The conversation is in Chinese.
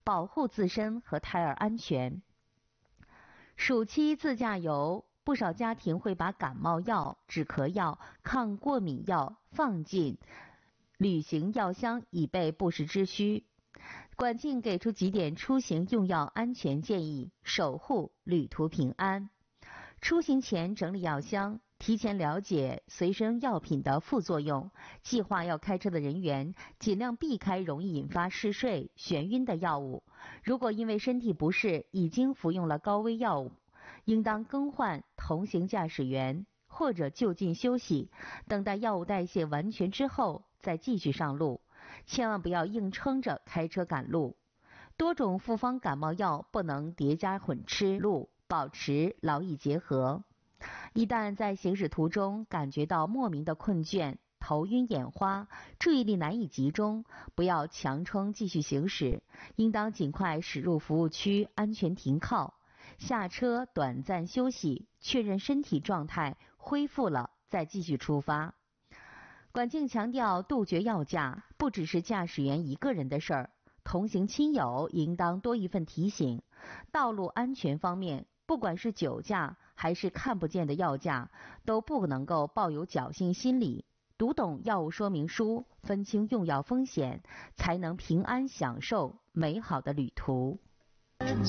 保护自身和胎儿安全。暑期自驾游，不少家庭会把感冒药、止咳药、抗过敏药放进旅行药箱，以备不时之需。管静给出几点出行用药安全建议，守护旅途平安。出行前整理药箱，提前了解随身药品的副作用，计划要开车的人员尽量避开容易引发嗜睡、眩晕的药物。如果因为身体不适已经服用了高危药物，应当更换同行驾驶员或者就近休息，等待药物代谢完全之后再继续上路。千万不要硬撑着开车赶路。多种复方感冒药不能叠加混吃路，保持劳逸结合。一旦在行驶途中感觉到莫名的困倦、头晕眼花、注意力难以集中，不要强撑继续行驶，应当尽快驶入服务区安全停靠，下车短暂休息，确认身体状态恢复了再继续出发。管静强调，杜绝药驾不只是驾驶员一个人的事儿，同行亲友应当多一份提醒。道路安全方面，不管是酒驾还是看不见的药驾，都不能够抱有侥幸心理，读懂药物说明书，分清用药风险，才能平安享受美好的旅途。